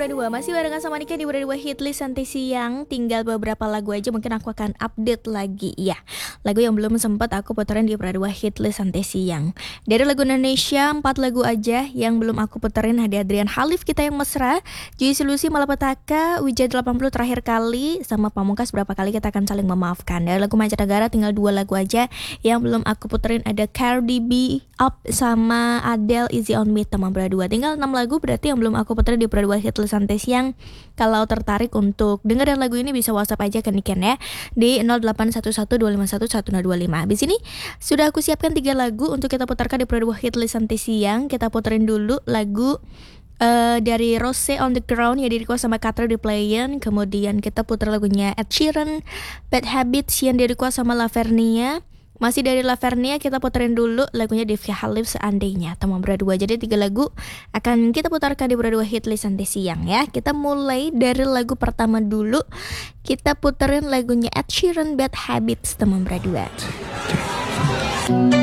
Berdua masih barengan sama Nika di Berdua Hitlist Santai Siang. Tinggal beberapa lagu aja, mungkin aku akan update lagi ya. Lagu yang belum sempat aku puterin di Berdua Hitlist Santai Siang. Dari lagu Indonesia 4 lagu aja yang belum aku puterin. Ada Adrian Halif, Kita Yang Mesra, Juicy Lucy, Malapetaka, Wijaya 80 terakhir kali, sama Pamungkas Berapa Kali Kita Akan Saling Memaafkan. Dari lagu Mancanegara tinggal 2 lagu aja yang belum aku puterin. Ada Cardi B, Up, sama Adele, Easy On Me, teman berdua. Tinggal 6 lagu berarti yang belum aku puterin di Berdua Hitlist Santai Siang. Kalau tertarik untuk dengerin lagu ini bisa WhatsApp aja ke Niken ya di 081125111025. Di sini sudah aku siapkan 3 lagu untuk kita putarkan di Berdua Hitlist Santai Siang. Kita puterin dulu lagu dari Rose On The Ground yang di-request sama Katra di Playen. Kemudian kita putar lagunya Ed Sheeran, Bad Habits yang di-request sama Lavernia. Masih dari Lavernia kita puterin dulu lagunya Devia Halif, Seandainya, teman berdua. Jadi 3 lagu akan kita putarkan di Berdua Hitlist Santai Siang ya. Kita mulai dari lagu pertama dulu. Kita puterin lagunya Ed Sheeran, Bad Habits, teman berdua.